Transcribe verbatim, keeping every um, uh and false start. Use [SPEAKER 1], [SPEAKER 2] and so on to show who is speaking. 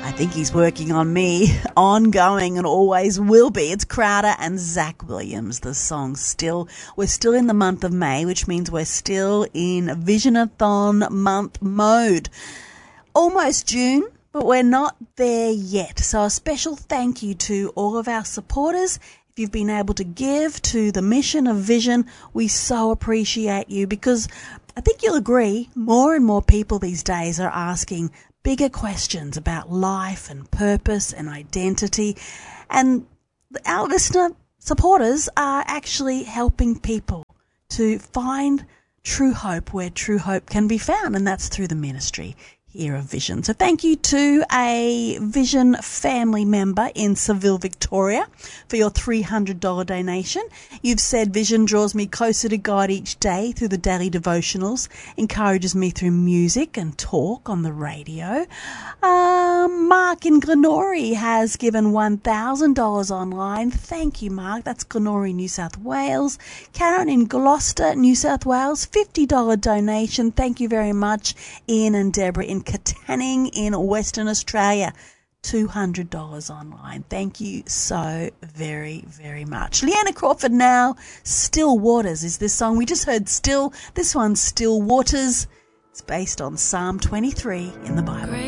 [SPEAKER 1] I think he's working on me, ongoing and always will be. It's Crowder and Zach Williams, the song Still. We're still in the month of May, which means we're still in Visionathon month mode. Almost June, but we're not there yet. So a special thank you to all of our supporters. If you've been able to give to the mission of Vision, we so appreciate you, because I think you'll agree more and more people these days are asking bigger questions about life and purpose and identity. And our listener supporters are actually helping people to find true hope where true hope can be found, and that's through the ministry here of Vision. So thank you to a Vision family member in Seville, Victoria, for your three hundred dollars donation. You've said Vision draws me closer to God each day through the daily devotionals, encourages me through music and talk on the radio. Um, Mark in Glenorrhy has given one thousand dollars online. Thank you, Mark. That's Glenorrhy, New South Wales. Karen in Gloucester, New South Wales, fifty dollars donation. Thank you very much. Ian and Deborah in Katanning in Western Australia, two hundred dollars online. Thank you so very, very much. Leanna Crawford now, Still Waters is this song. We just heard Still. This one's Still Waters. It's based on Psalm twenty-three in the Bible.